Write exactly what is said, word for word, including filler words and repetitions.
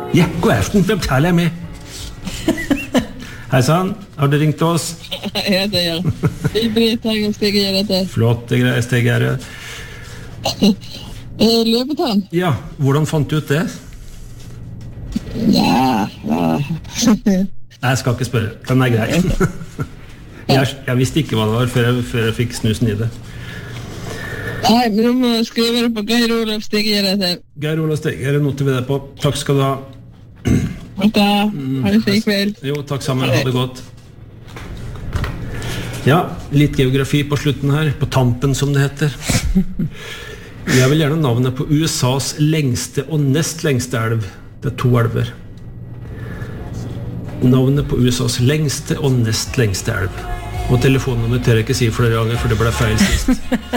Ja, god aften, hvem taler jeg med? Hei sann, har du ringt oss? Ja, det gjør jeg. Britt Hagen Stig gjør dette. Flott, det greier Stig her. Løpetann? Ja, hvordan fant du ut det? Ja, ja. Nei, jeg skal ikke spørre, den er grei. jeg, jeg visste ikke hva det var før jeg, før jeg fikk snusen i det. Nei, men du må skrive det på Geir Olav Stig gjør dette. Geir Olav Stig, her noter vi det på. Takk skal du ha. Takk da, ha det fin kveld. Jo, takk sammen, ha det godt. Ja, litt geografi på slutten her, på tampen som det heter. Jeg vil gjerne navnet på U S A's lengste og nest lengste elv. Det er to elver. Navnet på U S A's lengste og nest lengste elv. Og telefonnummer tør jeg ikke si flere ganger, for det ble feil sist.